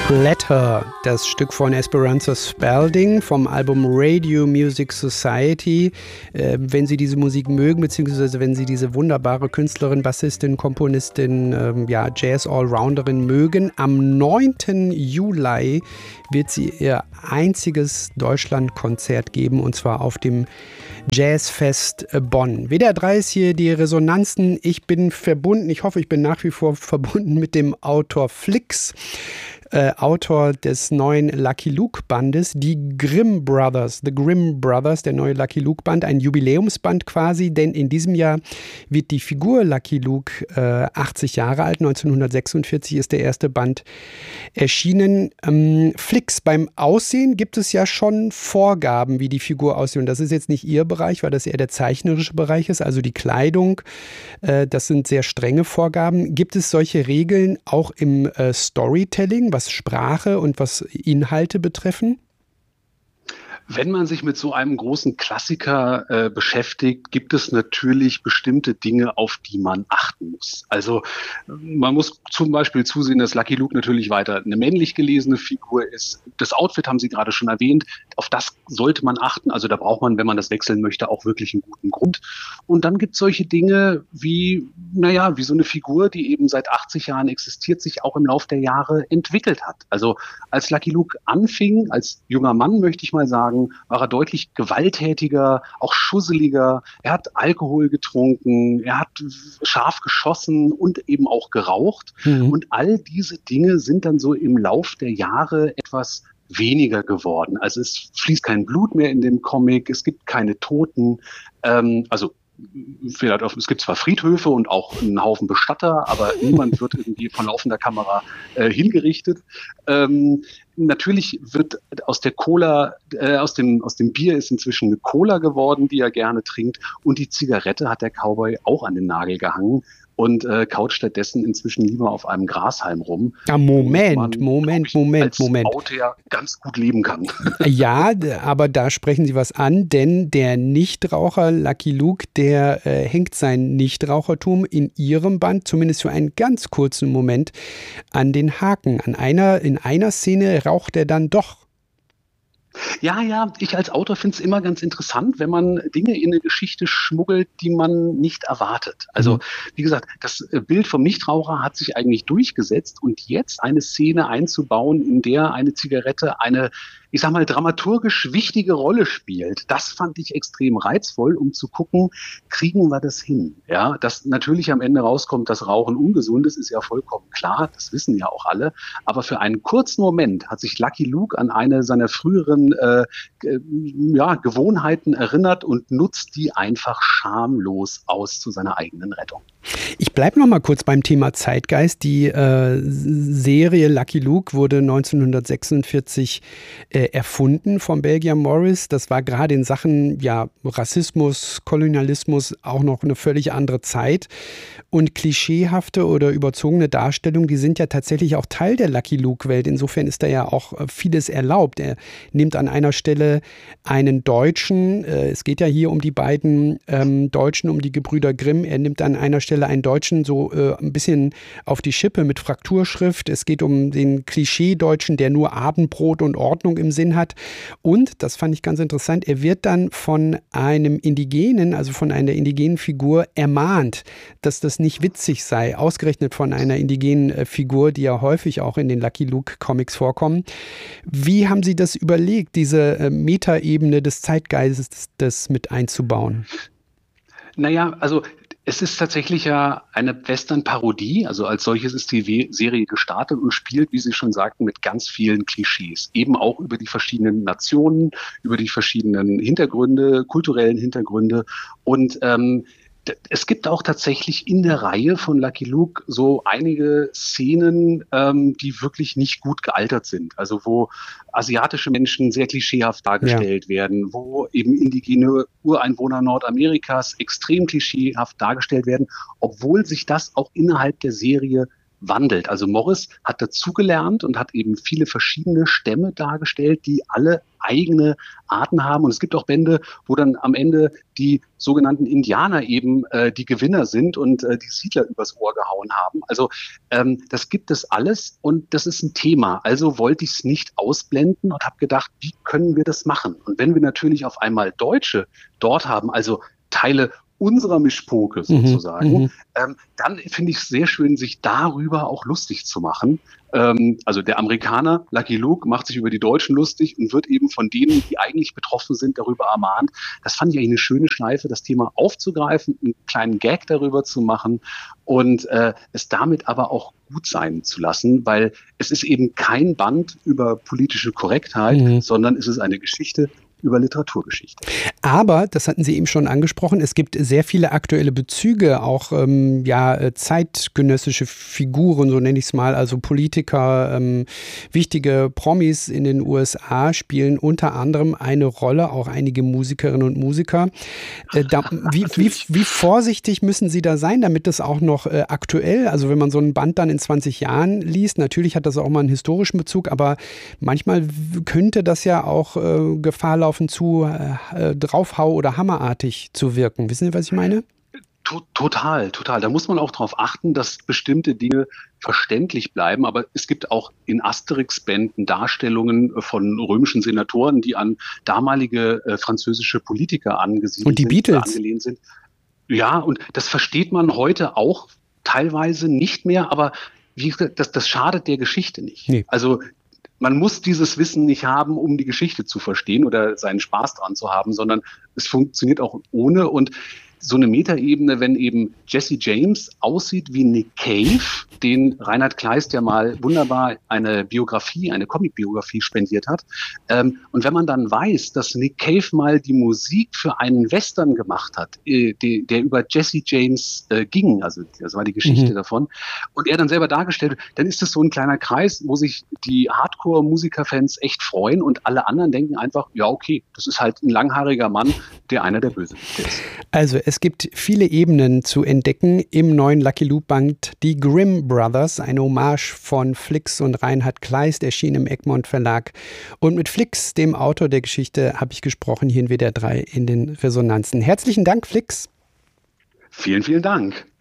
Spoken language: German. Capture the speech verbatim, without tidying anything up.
Let Her, das Stück von Esperanza Spalding vom Album Radio Music Society. Äh, wenn Sie diese Musik mögen, beziehungsweise wenn Sie diese wunderbare Künstlerin, Bassistin, Komponistin, ähm, ja, Jazz-Allrounderin mögen, am neunten Juli wird sie ihr einziges Deutschlandkonzert geben, und zwar auf dem Jazzfest Bonn. W D R drei ist hier die Resonanzen. Ich bin verbunden, ich hoffe, ich bin nach wie vor verbunden mit dem Autor Flix. Äh, Autor des neuen Lucky Luke Bandes, die Grimm Brothers, The Grimm Brothers, der neue Lucky Luke Band, ein Jubiläumsband quasi, denn in diesem Jahr wird die Figur Lucky Luke äh, achtzig Jahre alt, neunzehnhundertsechsundvierzig ist der erste Band erschienen. Ähm, Flix, beim Aussehen gibt es ja schon Vorgaben, wie die Figur aussieht, und das ist jetzt nicht Ihr Bereich, weil das eher der zeichnerische Bereich ist, also die Kleidung, äh, das sind sehr strenge Vorgaben. Gibt es solche Regeln auch im äh, Storytelling, was Sprache und was Inhalte betreffen? Wenn man sich mit so einem großen Klassiker äh, beschäftigt, gibt es natürlich bestimmte Dinge, auf die man achten muss. Also man muss zum Beispiel zusehen, dass Lucky Luke natürlich weiter eine männlich gelesene Figur ist. Das Outfit haben Sie gerade schon erwähnt. Auf das sollte man achten. Also da braucht man, wenn man das wechseln möchte, auch wirklich einen guten Grund. Und dann gibt es solche Dinge wie, naja, wie so eine Figur, die eben seit achtzig Jahren existiert, sich auch im Laufe der Jahre entwickelt hat. Also als Lucky Luke anfing, als junger Mann, möchte ich mal sagen, war er deutlich gewalttätiger, auch schusseliger. Er hat Alkohol getrunken, er hat scharf geschossen und eben auch geraucht. Mhm. Und all diese Dinge sind dann so im Lauf der Jahre etwas weniger geworden. Also es fließt kein Blut mehr in dem Comic, es gibt keine Toten, ähm, also vielleicht auf, es gibt zwar Friedhöfe und auch einen Haufen Bestatter, aber niemand wird irgendwie von laufender Kamera äh, hingerichtet. Ähm, natürlich wird aus der Cola, äh, aus dem, aus dem Bier ist inzwischen eine Cola geworden, die er gerne trinkt, und die Zigarette hat der Cowboy auch an den Nagel gehangen und äh, kaut stattdessen inzwischen lieber auf einem Grashalm rum. Ja, Moment, man, Moment, ich, Moment, als Moment. Autor ganz gut leben kann. Ja, aber da sprechen Sie was an, denn der Nichtraucher Lucky Luke, der äh, hängt sein Nichtrauchertum in Ihrem Band, zumindest für einen ganz kurzen Moment, an den Haken. An einer, in einer Szene raucht er dann doch. Ja, ja, ich als Autor finde es immer ganz interessant, wenn man Dinge in eine Geschichte schmuggelt, die man nicht erwartet. Also, wie gesagt, das Bild vom Nichtraucher hat sich eigentlich durchgesetzt, und jetzt eine Szene einzubauen, in der eine Zigarette eine, ich sag mal, dramaturgisch wichtige Rolle spielt, das fand ich extrem reizvoll, um zu gucken, kriegen wir das hin? Ja, dass natürlich am Ende rauskommt, dass Rauchen ungesund ist, ist ja vollkommen klar, das wissen ja auch alle, aber für einen kurzen Moment hat sich Lucky Luke an eine seiner früheren äh, ja, Gewohnheiten erinnert und nutzt die einfach schamlos aus zu seiner eigenen Rettung. Ich bleibe noch mal kurz beim Thema Zeitgeist. Die äh, Serie Lucky Luke wurde neunzehnhundertsechsundvierzig äh, erfunden vom Belgier Morris. Das war gerade in Sachen ja, Rassismus, Kolonialismus auch noch eine völlig andere Zeit. Und klischeehafte oder überzogene Darstellungen, die sind ja tatsächlich auch Teil der Lucky Luke-Welt. Insofern ist da ja auch vieles erlaubt. Er nimmt an einer Stelle einen Deutschen, äh, es geht ja hier um die beiden ähm, Deutschen, um die Gebrüder Grimm, er nimmt an einer Stelle einen Deutschen so äh, ein bisschen auf die Schippe mit Frakturschrift. Es geht um den Klischee-Deutschen, der nur Abendbrot und Ordnung im Sinn hat. Und, das fand ich ganz interessant, er wird dann von einem Indigenen, also von einer indigenen Figur ermahnt, dass das nicht witzig sei, ausgerechnet von einer indigenen äh, Figur, die ja häufig auch in den Lucky Luke-Comics vorkommen. Wie haben Sie das überlegt, diese äh, Metaebene des Zeitgeistes das mit einzubauen? Naja, also es ist tatsächlich ja eine Western-Parodie, also als solches ist die Serie gestartet und spielt, wie Sie schon sagten, mit ganz vielen Klischees. Eben auch über die verschiedenen Nationen, über die verschiedenen Hintergründe, kulturellen Hintergründe. Und ähm, es gibt auch tatsächlich in der Reihe von Lucky Luke so einige Szenen, ähm, die wirklich nicht gut gealtert sind. Also wo asiatische Menschen sehr klischeehaft dargestellt ja. werden, wo eben indigene Ureinwohner Nordamerikas extrem klischeehaft dargestellt werden, obwohl sich das auch innerhalb der Serie wandelt. Also Morris hat dazugelernt und hat eben viele verschiedene Stämme dargestellt, die alle eigene Arten haben. Und es gibt auch Bände, wo dann am Ende die sogenannten Indianer eben äh, die Gewinner sind und äh, die Siedler übers Ohr gehauen haben. Also ähm, das gibt es alles und das ist ein Thema. Also wollte ich es nicht ausblenden und habe gedacht, wie können wir das machen? Und wenn wir natürlich auf einmal Deutsche dort haben, also Teile unserer Mischpoke sozusagen, mhm, ähm, dann finde ich es sehr schön, sich darüber auch lustig zu machen. Ähm, also der Amerikaner, Lucky Luke, macht sich über die Deutschen lustig und wird eben von denen, die eigentlich betroffen sind, darüber ermahnt. Das fand ich eigentlich eine schöne Schleife, das Thema aufzugreifen, einen kleinen Gag darüber zu machen und äh, es damit aber auch gut sein zu lassen, weil es ist eben kein Band über politische Korrektheit, mhm. sondern es ist eine Geschichte über Literaturgeschichte. Aber, das hatten Sie eben schon angesprochen, es gibt sehr viele aktuelle Bezüge, auch ähm, ja, zeitgenössische Figuren, so nenne ich es mal, also Politiker, ähm, wichtige Promis in den U S A spielen unter anderem eine Rolle, auch einige Musikerinnen und Musiker. Äh, da, wie, wie, wie vorsichtig müssen Sie da sein, damit das auch noch äh, aktuell, also wenn man so ein Band dann in zwanzig Jahren liest, natürlich hat das auch mal einen historischen Bezug, aber manchmal könnte das ja auch äh, Gefahr laufen, zu äh, draufhau- oder hammerartig zu wirken. Wissen Sie, was ich meine? Total, total. Da muss man auch darauf achten, dass bestimmte Dinge verständlich bleiben. Aber es gibt auch in Asterix-Bänden Darstellungen von römischen Senatoren, die an damalige äh, französische Politiker angesiedelt und die sind, Beatles. angelehnt sind. Ja, und das versteht man heute auch teilweise nicht mehr. Aber wie gesagt, das, das schadet der Geschichte nicht. Nee. Also man muss dieses Wissen nicht haben, um die Geschichte zu verstehen oder seinen Spaß dran zu haben, sondern es funktioniert auch ohne. Und so eine Metaebene, wenn eben Jesse James aussieht wie Nick Cave, den Reinhard Kleist ja mal wunderbar eine Biografie, eine Comic-Biografie spendiert hat. Ähm, und wenn man dann weiß, dass Nick Cave mal die Musik für einen Western gemacht hat, äh, die, der über Jesse James äh, ging, also das war die Geschichte mhm. davon, und er dann selber dargestellt wird, dann ist es so ein kleiner Kreis, wo sich die Hardcore-Musiker-Fans echt freuen und alle anderen denken einfach, ja okay, das ist halt ein langhaariger Mann, der einer der Bösewichte ist. Also es gibt viele Ebenen zu entdecken im neuen Lucky Luke-Band Die Grimm Brothers, eine Hommage von Flix und Reinhard Kleist, erschien im Egmont Verlag. Und mit Flix, dem Autor der Geschichte, habe ich gesprochen hier in W D R drei in den Resonanzen. Herzlichen Dank, Flix. Vielen, vielen Dank.